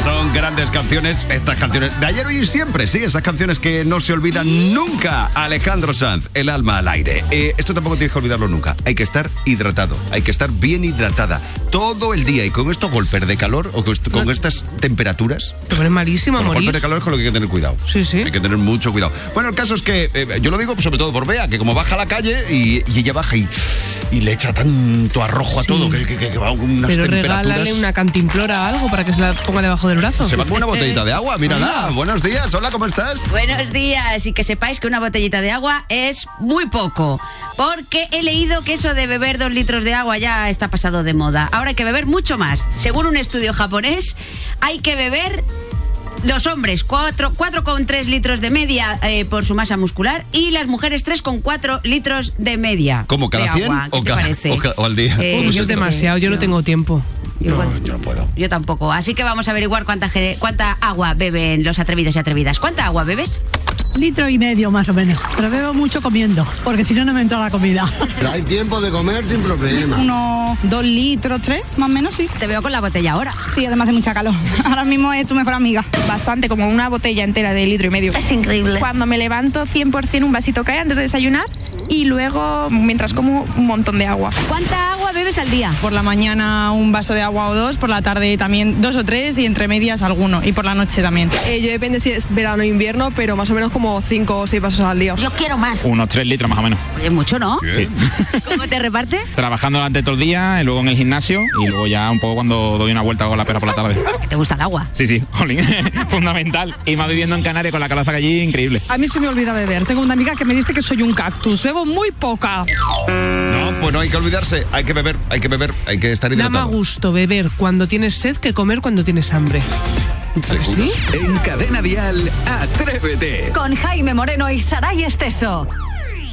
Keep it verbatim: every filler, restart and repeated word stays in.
Son grandes canciones, estas canciones de ayer, hoy y siempre, sí, esas canciones que no se olvidan nunca. Alejandro Sanz, El alma al aire. Eh, esto tampoco tienes que olvidarlo nunca. Hay que estar hidratado, hay que estar bien hidratada todo el día. Y con estos golpes de calor o con, esto, con estas temperaturas, te pones malísimo a con los morir. golpes de calor es con lo que hay que tener cuidado. Sí, sí. Hay que tener mucho cuidado. Bueno, el caso es que eh, yo lo digo sobre todo por Bea, que como baja a la calle y, y ella baja y, y le echa tanto arrojo a Sí. todo que, que, que va a unas Pero temperaturas. regálale una cantimplora, algo para que se la ponga debajo del brazo. Se va con una botellita de agua, mírala. Anda. Buenos días, hola, ¿cómo estás? Buenos días, y que sepáis que una botellita de agua es muy poco, porque he leído que eso de beber dos litros de agua ya está pasado de moda. Ahora hay que beber mucho más. Según un estudio japonés, hay que beber... Los hombres, cuatro coma tres litros de media eh, por su masa muscular, y las mujeres tres coma cuatro litros de media. ¿Cómo, cada de cien agua. ¿Qué o, te ca- parece? o, ca- o al día? Eh, Oh, Uy, yo es qué sé, demasiado, yo no yo- tengo tiempo. Yo, No, yo no puedo. Yo tampoco. Así que vamos a averiguar cuánta, ge- cuánta agua beben los atrevidos y atrevidas. ¿Cuánta agua bebes? Litro y medio más o menos, pero bebo mucho comiendo, porque si no, no me entra la comida. Hay tiempo de comer sin problema. Unos dos litros, tres, más o menos, sí. Te veo con la botella ahora. Sí, además de mucha calor. Ahora mismo es tu mejor amiga. Bastante, como una botella entera de litro y medio. Es increíble. Cuando me levanto, cien por ciento un vasito cae antes de desayunar, y luego, mientras como, un montón de agua. ¿Cuánta agua bebes al día? Por la mañana un vaso de agua o dos, por la tarde también dos o tres, y entre medias alguno, y por la noche también. Eh, yo depende si es verano o invierno, pero más o menos como cinco o seis vasos al día. Yo quiero más. Unos tres litros más o menos. Oye, mucho, ¿no? Sí. ¿Cómo te repartes? Trabajando durante todo el día, y luego en el gimnasio y luego ya un poco cuando doy una vuelta con la perra por la tarde. ¿Te gusta el agua? Sí, sí, jolín, fundamental. Y más viviendo en Canarias con la calaza que allí, increíble. A mí se me olvida beber. Tengo una amiga que me dice que soy un cactus. Bebo muy poca. No, pues no hay que olvidarse. Hay que beber, hay que beber, hay que estar Da hidratado. más gusto beber cuando tienes sed que comer cuando tienes hambre. ¿Sabes? ¿Sí? En Cadena Dial, Atrévete. Con Jaime Moreno y Saray Esteso.